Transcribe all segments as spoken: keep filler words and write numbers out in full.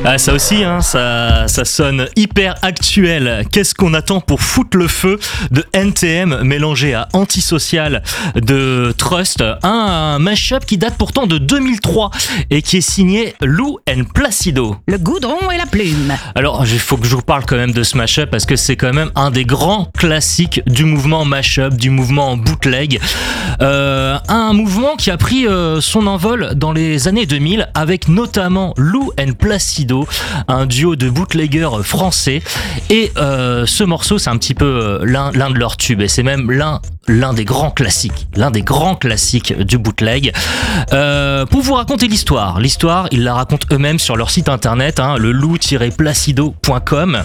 Ah, ça aussi, hein, ça, ça sonne hyper actuel. Qu'est-ce qu'on attend pour foutre le feu de N T M mélangé à Antisocial de Trust, un mashup qui date pourtant de deux mille trois et qui est signé Lou and Placido. Le goudron et la plume. Alors, il faut que je vous parle quand même de ce mashup parce que c'est quand même un des grands classiques du mouvement mashup, du mouvement bootleg. Euh, un mouvement qui a pris euh, son envol dans les années deux mille avec notamment Lou and Placido, un duo de bootleggers français. Et euh, ce morceau, c'est un petit peu euh, l'un, l'un de leurs tubes et c'est même l'un l'un des grands classiques, l'un des grands classiques du bootleg. Euh, pour vous raconter l'histoire, l'histoire, ils la racontent eux-mêmes sur leur site internet, hein, le lou tiret placido point com.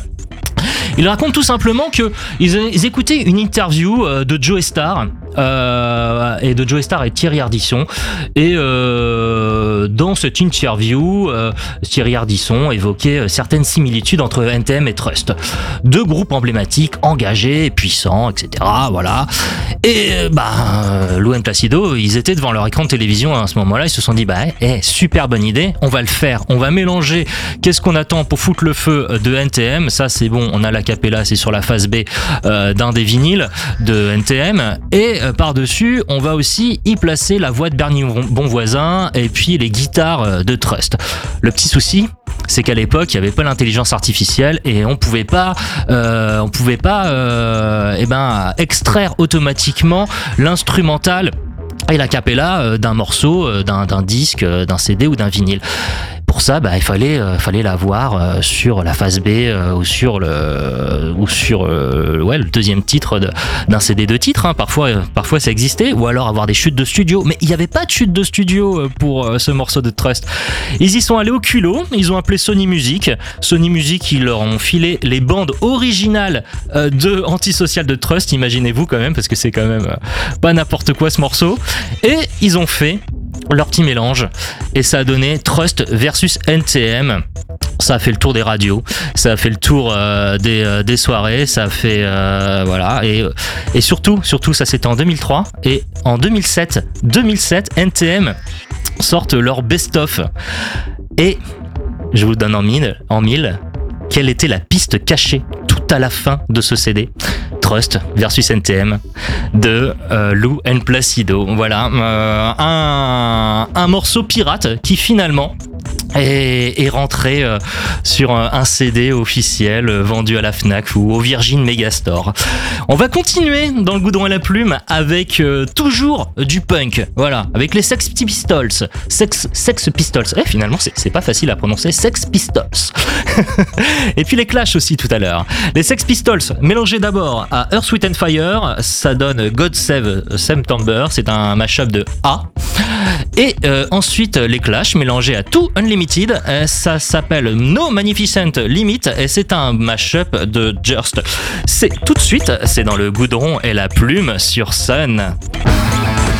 Ils racontent tout simplement que ils, ils écoutaient une interview euh, de Joey Starr euh, et de Joey Starr et Thierry Ardisson et euh, dans cette interview euh, Thierry Ardisson évoquait certaines similitudes entre N T M et Trust, deux groupes emblématiques, engagés, puissants, et cetera. Voilà. Et bah Lou and Placido, ils étaient devant leur écran de télévision à ce moment-là, ils se sont dit bah hey, super bonne idée, on va le faire, on va mélanger. Qu'est-ce qu'on attend pour foutre le feu de N T M? Ça c'est bon, on a la cappella, c'est sur la face B euh, d'un des vinyles de N T M et euh, par-dessus on va aussi y placer la voix de Bernie Bonvoisin et puis les guitares de Trust. Le petit souci, c'est qu'à l'époque il n'y avait pas l'intelligence artificielle et on pouvait pas euh, on pouvait pas euh, eh ben, extraire automatiquement l'instrumental et la cappella d'un morceau, d'un, d'un disque, d'un C D ou d'un vinyle. Pour ça, bah, il fallait, euh, fallait l'avoir euh, sur la face B euh, ou sur le, ou sur euh, ouais, le deuxième titre de, d'un C D de titre. Hein. Parfois, euh, parfois ça existait, ou alors avoir des chutes de studio. Mais il n'y avait pas de chute de studio euh, pour euh, ce morceau de Trust. Ils y sont allés au culot. Ils ont appelé Sony Music. Sony Music, ils leur ont filé les bandes originales euh, de Antisocial de Trust. Imaginez-vous quand même, parce que c'est quand même euh, pas n'importe quoi ce morceau. Et ils ont fait leur petit mélange et ça a donné Trust versus N T M. Ça a fait le tour des radios, ça a fait le tour euh, des, euh, des soirées, ça a fait euh, voilà et et surtout surtout ça c'était en deux mille trois et en deux mille sept N T M sortent leur best-of et je vous le donne en mille en mille. Quelle était la piste cachée tout à la fin de ce C D? Trust versus N T M de euh, Lou and Placido. Voilà, euh, un, un morceau pirate qui finalement est, est rentré euh, sur un, un C D officiel euh, vendu à la Fnac ou au Virgin Megastore. On va continuer dans le goudron et la plume avec euh, toujours du punk. Voilà, avec les Sex Pistols. Sex, Sex Pistols. Eh, finalement, c'est, c'est pas facile à prononcer. Sex Pistols. Et puis les Clash aussi tout à l'heure. Les Sex Pistols mélangés d'abord à Earth, Sweet and Fire, ça donne God Save September, c'est un mashup de A. Et euh, ensuite les Clash mélangés à Too Unlimited, euh, ça s'appelle No Magnificent Limit et c'est un mashup de Just. C'est tout de suite, c'est dans le goudron et la plume sur Sun.